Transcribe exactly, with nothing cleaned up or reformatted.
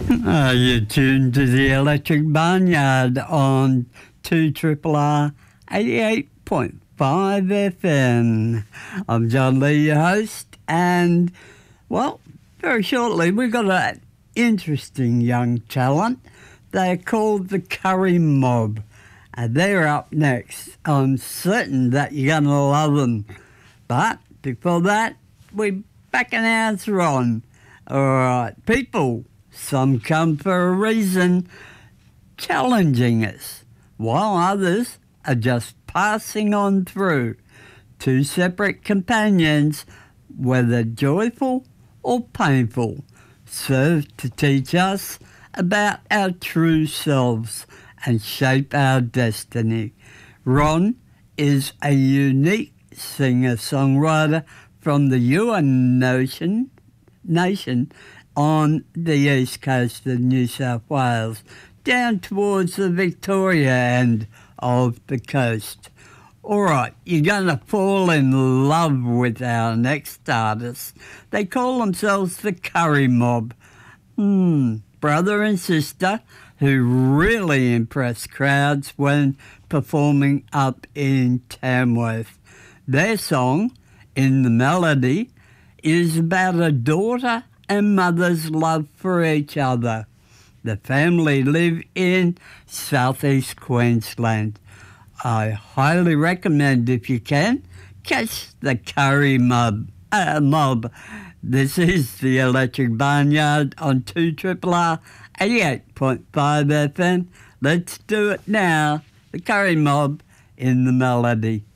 Uh, you're tuned to the Electric Barnyard on two Triple R eighty-eight point five F M. I'm John Lee, your host, and, well, very shortly we've got an interesting young talent. They're called the Curry Mob, and they're up next. I'm certain that you're going to love them. But before that, we're back in ours on. All right, people. Some come for a reason, challenging us, while others are just passing on through. Two separate companions, whether joyful or painful, serve to teach us about our true selves and shape our destiny. Ron is a unique singer-songwriter from the Yuin Nation, nation on the east coast of New South Wales, down towards the Victoria end of the coast. All right, you're going to fall in love with our next artist. They call themselves the Curry Mob. Hmm, brother and sister who really impress crowds when performing up in Tamworth. Their song, In the Melody, is about a daughter and mother's love for each other. The family live in southeast Queensland. I highly recommend, if you can, catch the Curry Mob. Uh, mob. This is the Electric Barnyard on two Triple R eighty-eight point five F M. Let's do it now. The Curry Mob, In the Melody.